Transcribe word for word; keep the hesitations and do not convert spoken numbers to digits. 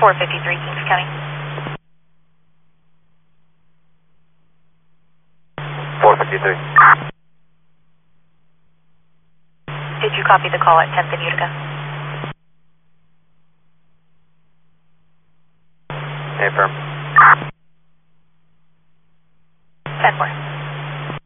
four fifty-three, Kings County. four fifty-three. Did you copy the call at tenth and Utica? Affirm.